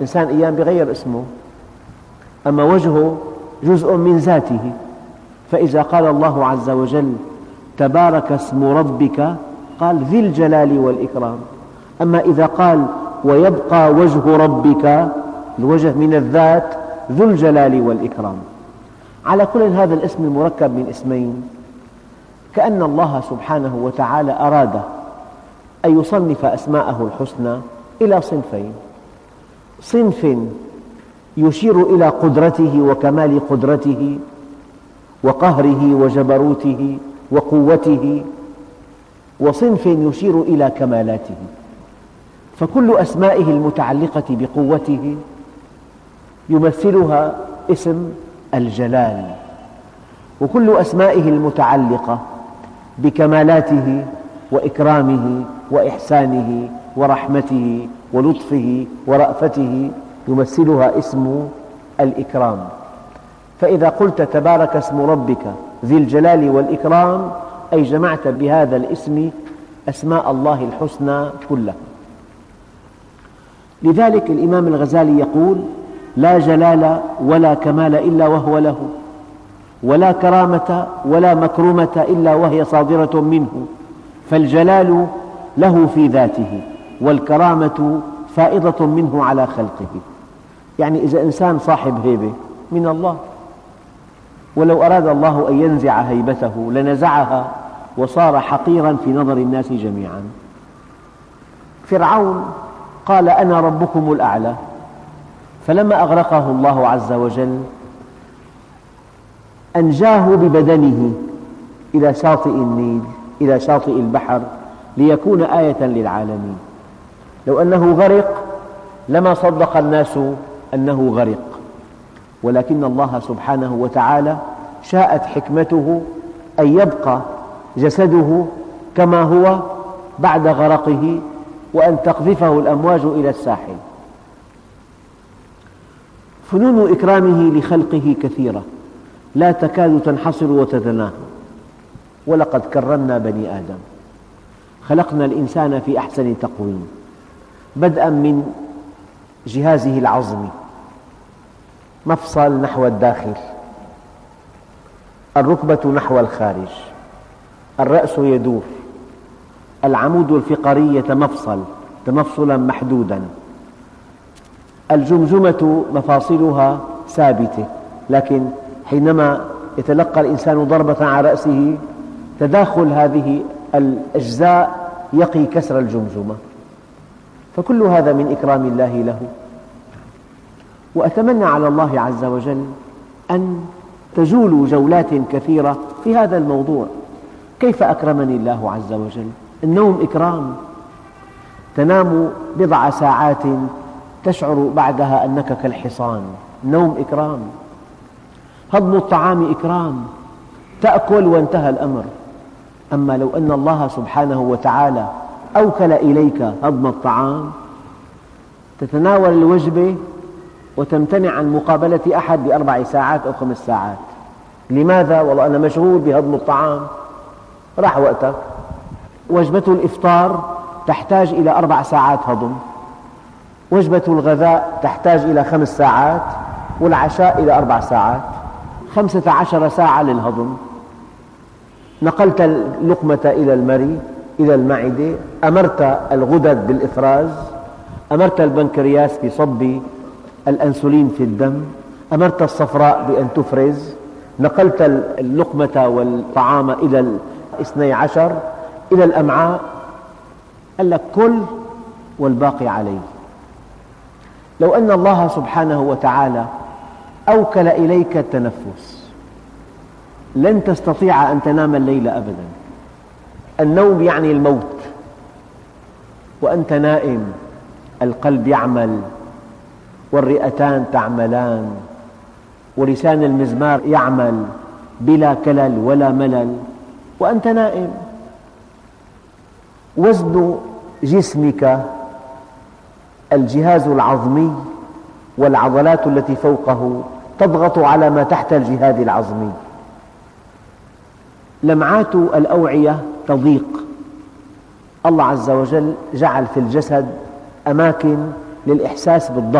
إنسان أيام بغير اسمه، أما وجهه جزء من ذاته. فإذا قال الله عز وجل تبارك اسم ربك قال ذي الجلال والإكرام. أما إذا قال ويبقى وجه ربك، الوجه من الذات ذو الجلال والإكرام. على كل هذا الاسم المركب من اسمين، كأن الله سبحانه وتعالى أراد أن يصنف أسماءه الحسنى إلى صنفين: صنف يشير إلى قدرته وكمال قدرته وقهره وجبروته وقوته، وصنف يشير إلى كمالاته. فكل أسمائه المتعلقة بقوته يمثلها اسم الجلال، وكل أسمائه المتعلقة بكمالاته وإكرامه وإحسانه ورحمته ولطفه ورأفته يمثلها اسم الإكرام. فإذا قلت تبارك اسم ربك ذي الجلال والإكرام، أي جمعت بهذا الاسم أسماء الله الحسنى كلها. لذلك الإمام الغزالي يقول: لا جلال ولا كمال إلا وهو له، ولا كرامة ولا مكرمة إلا وهي صادرة منه، فالجلال له في ذاته، والكرامة فائضة منه على خلقه. يعني إذا إنسان صاحب هيبة من الله، ولو أراد الله أن ينزع هيبته لنزعها وصار حقيراً في نظر الناس جميعاً. فرعون قال أنا ربكم الأعلى، فلما أغرقه الله عز وجل أنجاه ببدنه إلى شاطئ النيل، إلى شاطئ البحر، ليكون آية للعالمين. لو أنه غرق لما صدق الناس أنه غرق، ولكن الله سبحانه وتعالى شاءت حكمته أن يبقى جسده كما هو بعد غرقه، وأن تقذفه الأمواج إلى الساحل. فنون إكرامه لخلقه كثيرة لا تكاد تنحصر وتتناهى. ولقد كرمنا بني آدم، خلقنا الإنسان في أحسن تقويم، بدءا من جهازه العظمي، مفصل نحو الداخل، الركبة نحو الخارج، الرأس يدور، العمود الفقري يتمفصل تمفصلا محدودا، الجمجمة مفاصلها ثابتة، لكن حينما يتلقى الإنسان ضربة على رأسه تداخل هذه الأجزاء يقي كسر الجمجمة. فكل هذا من إكرام الله له. وأتمنى على الله عز وجل أن تجولوا جولات كثيرة في هذا الموضوع. كيف أكرمني الله عز وجل؟ النوم إكرام، تنام بضع ساعات تشعر بعدها أنك كالحصان، النوم إكرام. هضم الطعام إكرام، تأكل وانتهى الأمر. أما لو أن الله سبحانه وتعالى أوكل إليك هضم الطعام، تتناول الوجبة وتمتنع عن مقابلة أحد ب4 ساعات أو 5 ساعات. لماذا؟ والله أنا مشغول بهضم الطعام، راح وقتك. وجبة الإفطار تحتاج إلى 4 ساعات هضم، وجبة الغذاء تحتاج إلى 5 ساعات، والعشاء إلى 4 ساعات، 15 ساعة للهضم. نقلت اللقمة إلى المري، إلى المعدة، أمرت الغدد بالإفراز، أمرت البنكرياس بصب الأنسولين في الدم، أمرت الصفراء بأن تفرز، نقلت اللقمة والطعام إلى 12 إلى الأمعاء، قال لك كل والباقي عليه. لو أن الله سبحانه وتعالى أوكل إليك التنفس لن تستطيع أن تنام الليل أبدا. النوم يعني الموت، وأنت نائم القلب يعمل، والرئتان تعملان، ولسان المزمار يعمل بلا كلل ولا ملل وأنت نائم. وزن جسمك الجهاز العظمي والعضلات التي فوقه تضغط على ما تحت الجهاز العظمي. لمعات الأوعية تضيق. الله عز وجل جعل في الجسد أماكن للإحساس بالضغط.